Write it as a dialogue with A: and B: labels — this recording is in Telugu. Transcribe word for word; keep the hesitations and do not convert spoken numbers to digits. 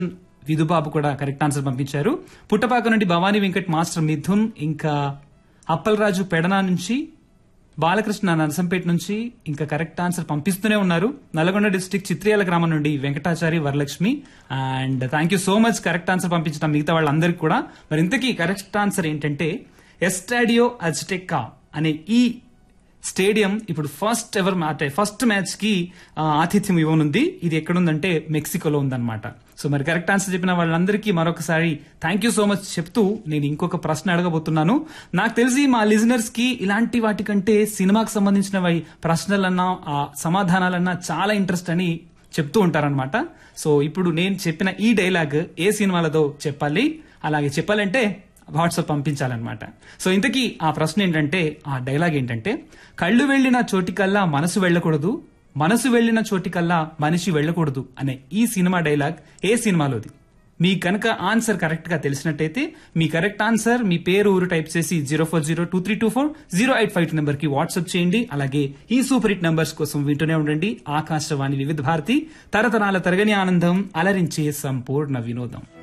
A: విధుబాబు కూడా కరెక్ట్ ఆన్సర్ పంపించారు. పుట్టపాక నుండి భవానీ వెంకట్, మాస్టర్ మిథున్, ఇంకా అప్పలరాజు పెడనా నుంచి, బాలకృష్ణ నరసంపేట నుంచి ఇంకా కరెక్ట్ ఆన్సర్ పంపిస్తూనే ఉన్నారు. నల్గొండ డిస్టిక్ చిత్రియాల గ్రామం నుండి Venkatachari, Varalakshmi. And thank you so much correct answer పంపించడం మిగతా వాళ్ళందరికీ కూడా. మరి ఇంతకీ కరెక్ట్ ఆన్సర్ ఏంటంటే ఎస్టాడియో అజ్టెకా అనే ఈ స్టేడియం ఇప్పుడు ఫస్ట్ ఎవర్ అంటే ఫస్ట్ మ్యాచ్ కి ఆతిథ్యం ఇవ్వనుంది. ఇది ఎక్కడుందంటే మెక్సికోలో ఉందన్నమాట. సో మరి కరెక్ట్ ఆన్సర్ చెప్పిన వాళ్ళందరికీ మరొకసారి థ్యాంక్ యూ సో మచ్ చెప్తూ నేను ఇంకొక ప్రశ్న అడగబోతున్నాను. నాకు తెలిసి మా లిజనర్స్ కి ఇలాంటి వాటికంటే సినిమాకి సంబంధించిన ప్రశ్నలన్నా ఆ సమాధానాలన్నా చాలా ఇంట్రెస్ట్ అని చెప్తూ ఉంటారనమాట. సో ఇప్పుడు నేను చెప్పిన ఈ డైలాగ్ ఏ సినిమాలదో చెప్పాలి. అలాగే చెప్పాలంటే వాట్సాప్ పంపించాలన్నమాట. సో ఇంతకీ ఆ ప్రశ్న ఏంటంటే, ఆ డైలాగ్ ఏంటంటే, కళ్ళు వెళ్లిన చోటికల్లా మనసు వెళ్ళకూడదు, మనసు వెళ్లిన చోటికల్లా మనిషి వెళ్ళకూడదు అనే ఈ సినిమా డైలాగ్ ఏ సినిమాలోది? మీ కనుక ఆన్సర్ కరెక్ట్ గా తెలిసినట్టయితే మీ కరెక్ట్ ఆన్సర్, మీ పేరు, ఊరు టైప్ చేసి zero four zero two three two four zero eight five two number కి వాట్సాప్ చేయండి. అలాగే ఈ సూపర్ హిట్ నంబర్స్ కోసం వింటూనే ఉండండి ఆకాశవాణి వివిధ భారతి, తరతరాల తరగని ఆనందం, అలరించే సంపూర్ణ వినోదం.